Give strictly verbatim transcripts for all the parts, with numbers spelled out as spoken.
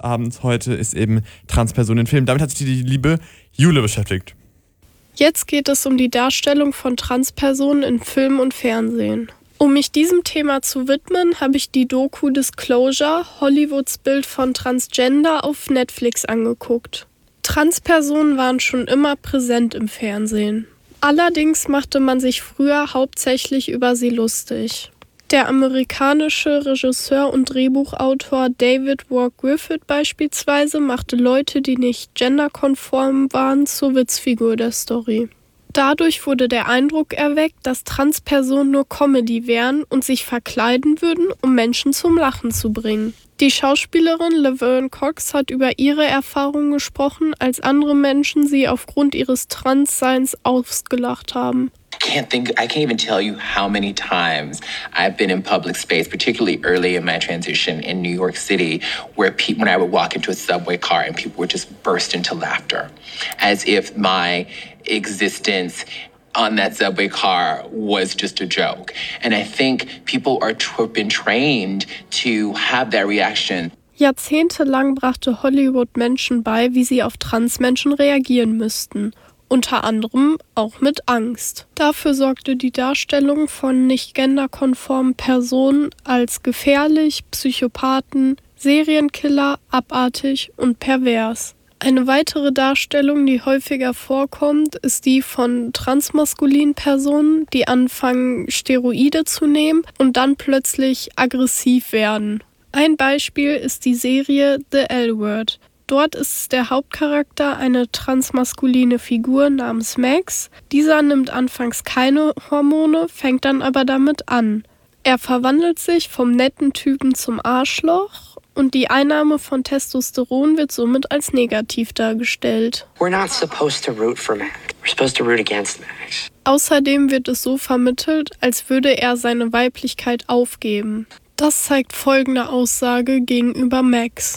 Abends heute ist eben Transperson in Film. Damit hat sich die liebe Jule beschäftigt. Jetzt geht es um die Darstellung von Transpersonen in Film und Fernsehen. Um mich diesem Thema zu widmen, habe ich die Doku Disclosure, Hollywoods Bild von Transgender, auf Netflix angeguckt. Transpersonen waren schon immer präsent im Fernsehen. Allerdings machte man sich früher hauptsächlich über sie lustig. Der amerikanische Regisseur und Drehbuchautor David Wark Griffith beispielsweise machte Leute, die nicht genderkonform waren, zur Witzfigur der Story. Dadurch wurde der Eindruck erweckt, dass Transpersonen nur Comedy wären und sich verkleiden würden, um Menschen zum Lachen zu bringen. Die Schauspielerin Laverne Cox hat über ihre Erfahrungen gesprochen, als andere Menschen sie aufgrund ihres Transseins ausgelacht haben. I can't think, I can't even tell you how many times I've been in public space, particularly early in my transition in New York City, where pe- when I would walk into a subway car and people would just burst into laughter, as if my existence on that subway car was just a joke. And I think people are t- been trained to have that reaction. Jahrzehntelang brachte Hollywood Menschen bei, wie sie auf Transmenschen reagieren müssten. Unter anderem auch mit Angst. Dafür sorgte die Darstellung von nicht genderkonformen Personen als gefährlich, Psychopathen, Serienkiller, abartig und pervers. Eine weitere Darstellung, die häufiger vorkommt, ist die von transmaskulinen Personen, die anfangen, Steroide zu nehmen und dann plötzlich aggressiv werden. Ein Beispiel ist die Serie The L-Word. Dort ist der Hauptcharakter eine transmaskuline Figur namens Max. Dieser nimmt anfangs keine Hormone, fängt dann aber damit an. Er verwandelt sich vom netten Typen zum Arschloch und die Einnahme von Testosteron wird somit als negativ dargestellt. We're not supposed to root for Max. We're supposed to root against Max. Außerdem wird es so vermittelt, als würde er seine Weiblichkeit aufgeben. Das zeigt folgende Aussage gegenüber Max.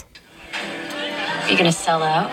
You're gonna sell out?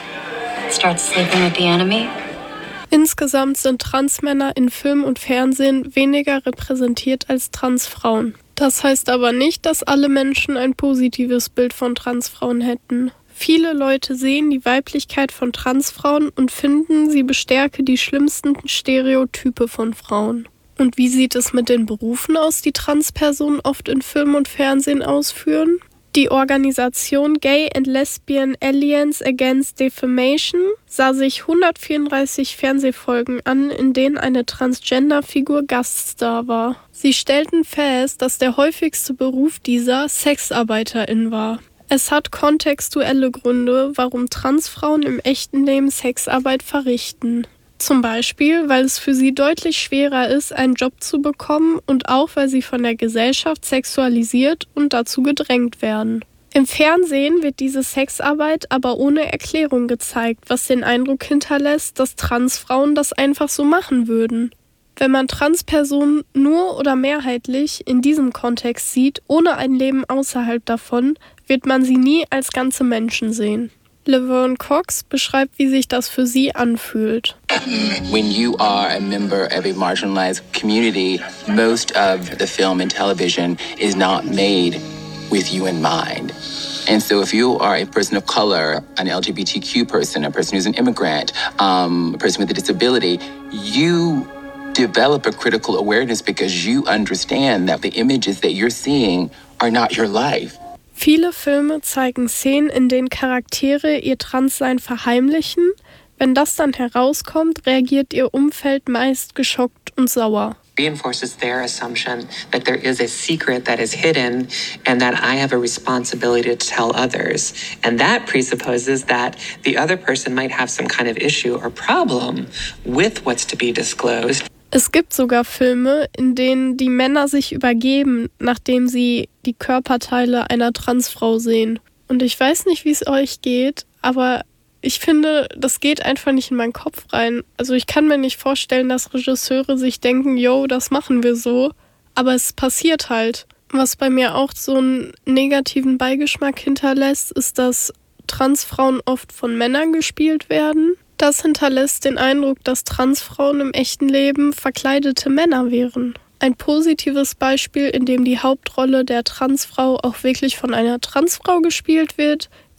Start sleeping with the enemy? Insgesamt sind Transmänner in Film und Fernsehen weniger repräsentiert als Transfrauen. Das heißt aber nicht, dass alle Menschen ein positives Bild von Transfrauen hätten. Viele Leute sehen die Weiblichkeit von Transfrauen und finden, sie bestärke die schlimmsten Stereotype von Frauen. Und wie sieht es mit den Berufen aus, die Transpersonen oft in Film und Fernsehen ausführen? Die Organisation Gay and Lesbian Alliance Against Defamation sah sich hundertvierunddreißig Fernsehfolgen an, in denen eine Transgender-Figur Gaststar war. Sie stellten fest, dass der häufigste Beruf dieser Sexarbeiterin war. Es hat kontextuelle Gründe, warum Transfrauen im echten Leben Sexarbeit verrichten. Zum Beispiel, weil es für sie deutlich schwerer ist, einen Job zu bekommen und auch, weil sie von der Gesellschaft sexualisiert und dazu gedrängt werden. Im Fernsehen wird diese Sexarbeit aber ohne Erklärung gezeigt, was den Eindruck hinterlässt, dass Transfrauen das einfach so machen würden. Wenn man Transpersonen nur oder mehrheitlich in diesem Kontext sieht, ohne ein Leben außerhalb davon, wird man sie nie als ganze Menschen sehen. Laverne Cox beschreibt, wie sich das für sie anfühlt. When you are a member of a marginalized community, most of the film and television is not made with you in mind. And so if you are a person of color, an L G B T Q person, a person who's an immigrant, um, a person with a disability, you develop a critical awareness because you understand that the images that you're seeing are not your life. Viele Filme zeigen Szenen, in denen Charaktere ihr Transsein verheimlichen. Wenn das dann herauskommt, reagiert ihr Umfeld meist geschockt und sauer. Reinforces their assumption that there is a secret that is hidden and that I have a responsibility to tell others. And that presupposes that the other person might have some kind of issue or problem with what's to be disclosed. Es gibt sogar Filme, in denen die Männer sich übergeben, nachdem sie die Körperteile einer Transfrau sehen. Und ich weiß nicht, wie es euch geht, aber ich finde, das geht einfach nicht in meinen Kopf rein. Also ich kann mir nicht vorstellen, dass Regisseure sich denken, yo, das machen wir so. Aber es passiert halt. Was bei mir auch so einen negativen Beigeschmack hinterlässt, ist, dass Transfrauen oft von Männern gespielt werden. Das hinterlässt den Eindruck, dass Transfrauen im echten Leben verkleidete Männer wären. Ein positives Beispiel, in dem die Hauptrolle der Transfrau auch wirklich von einer Transfrau gespielt wird,